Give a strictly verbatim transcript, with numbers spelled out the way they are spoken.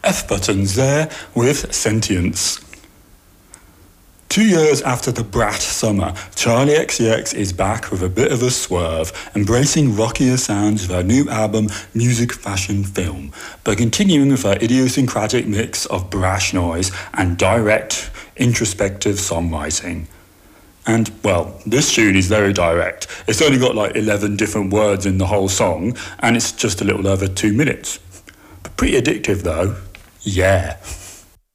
F-Buttons there with Sentience. Two years after the brat summer, Charli X C X is back with a bit of a swerve, embracing rockier sounds of her new album, Music Fashion Film, but continuing with her idiosyncratic mix of brash noise and direct, introspective songwriting. And, well, this tune is very direct. It's only got like eleven different words in the whole song, and it's just a little over two minutes. But pretty addictive though. Yeah.